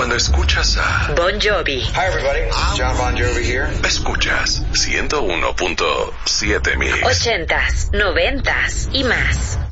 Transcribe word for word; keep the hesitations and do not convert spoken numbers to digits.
cuando escuchas a Bon Jovi. Hi everybody, John Bon Jovi here. Escuchas ciento uno punto siete Mix. Ochentas, noventas y más.